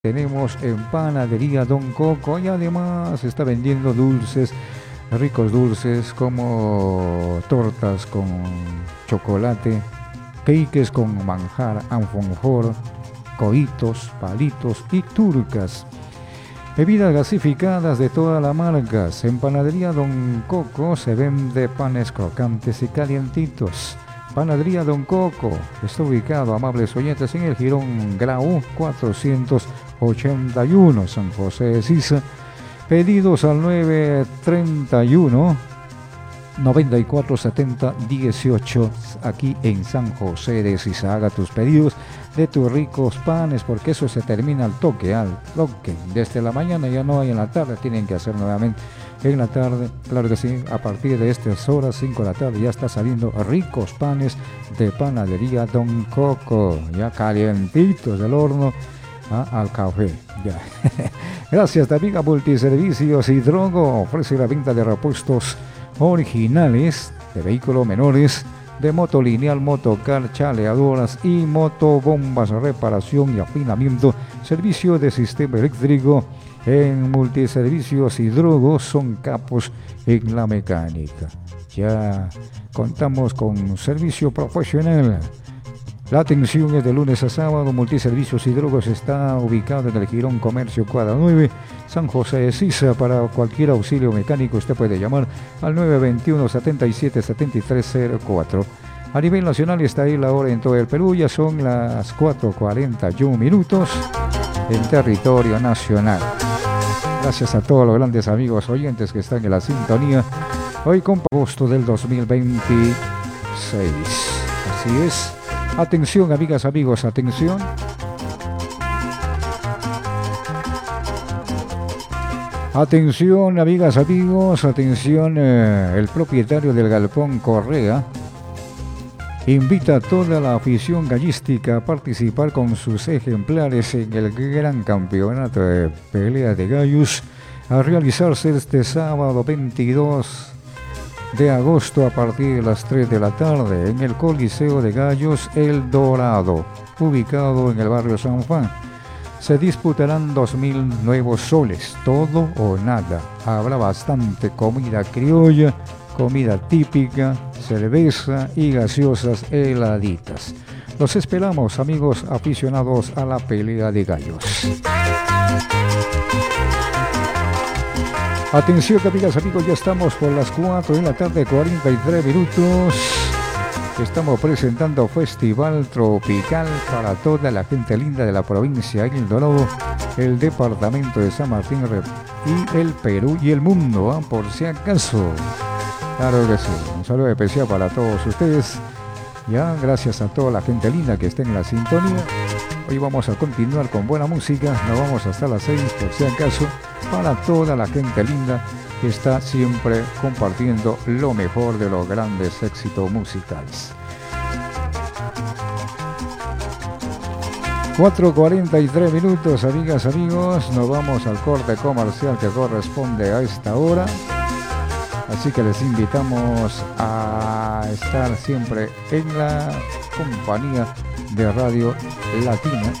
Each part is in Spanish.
tenemos en Panadería Don Coco y además está vendiendo dulces, ricos dulces como tortas con chocolate, cakes con manjar, alfajor, cohitos, palitos y turcas. Bebidas gasificadas de todas las marcas. En Panadería Don Coco se vende panes crocantes y calientitos. Panadería Don Coco está ubicado, amables oyentes, en el Jirón Grau 481, San José de Sisa. Pedidos al 931 9470 18 aquí en San José de Sisa. Haga tus pedidos de tus ricos panes, porque eso se termina al toque. Desde la mañana ya no hay, en la tarde tienen que hacer nuevamente en la tarde, claro que sí. A partir de estas horas, 5 de la tarde, ya está saliendo ricos panes de Panadería Don Coco, ya calientitos del horno al café, ya. Gracias también a Multiservicios Hidrogo, ofrece la venta de repuestos originales de vehículos menores, de moto lineal, motocar, chaleadoras y motobombas, reparación y afinamiento, servicio de sistema eléctrico. En Multiservicios Hidrogo son capos en la mecánica. Ya contamos con servicio profesional. La atención es de lunes a sábado. Multiservicios Hidrogos está ubicado en el Jirón Comercio Cuadra 9, San José de Sisa. Para cualquier auxilio mecánico usted puede llamar al 921 77 7304. A nivel nacional está ahí la hora en todo el Perú. Ya son las 4:41 minutos en territorio nacional. Gracias a todos los grandes amigos oyentes que están en la sintonía. Hoy con agosto del 2026. Así es. Atención, amigas, amigos, atención. Atención, amigas, amigos, atención. El propietario del Galpón Correa invita a toda la afición gallística a participar con sus ejemplares en el gran campeonato de pelea de gallos, a realizarse este sábado 22 de agosto a partir de las 3 de la tarde en el Coliseo de Gallos El Dorado, ubicado en el barrio San Juan. Se disputarán 2.000 nuevos soles, todo o nada. Habrá bastante comida criolla, comida típica, cerveza y gaseosas heladitas. Los esperamos, amigos aficionados a la pelea de gallos. Atención, amigas, amigos, ya estamos por las 4 de la tarde, 43 minutos. Estamos presentando Festival Tropical para toda la gente linda de la provincia de El Dorado, el departamento de San Martín y el Perú y el mundo, por si acaso. Claro que sí, un saludo especial para todos ustedes. Ya, gracias a toda la gente linda que está en la sintonía. Hoy vamos a continuar con buena música, nos vamos hasta las 6 por si acaso, para toda la gente linda que está siempre compartiendo lo mejor de los grandes éxitos musicales. 4:43 minutos, amigas, amigos, nos vamos al corte comercial que corresponde a esta hora. Así que les invitamos a estar siempre en la compañía de Radio Latina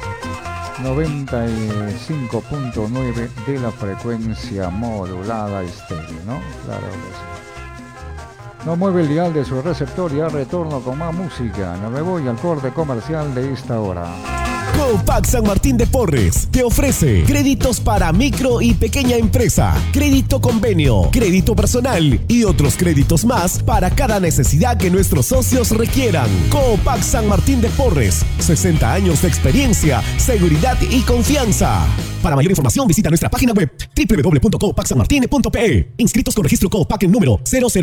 95.9 de la frecuencia modulada estéreo, ¿no? Claro que sí. No mueve el dial de su receptor, ya retorno con más música. No me voy al corte comercial de esta hora. Copac San Martín de Porres te ofrece créditos para micro y pequeña empresa, crédito convenio, crédito personal y otros créditos más para cada necesidad que nuestros socios requieran. Copac San Martín de Porres, 60 años de experiencia, seguridad y confianza. Para mayor información visita nuestra página web www.copacsanmartine.pe. Inscritos con registro Copac en número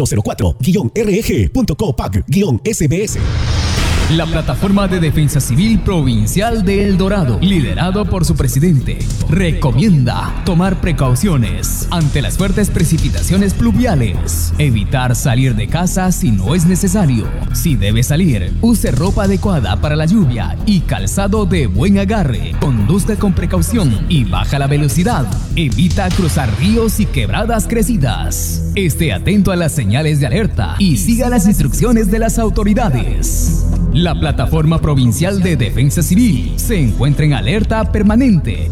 0004-reg.copac-sbs. La plataforma de defensa civil provincial de El Dorado, liderado por su presidente, recomienda tomar precauciones ante las fuertes precipitaciones pluviales, evitar salir de casa si no es necesario. Si debe salir, use ropa adecuada para la lluvia y calzado de buen agarre. Conduzca con precaución y baja la velocidad. Evita cruzar ríos y quebradas crecidas. Esté atento a las señales de alerta y siga las instrucciones de las autoridades. La Plataforma Provincial de Defensa Civil se encuentra en alerta permanente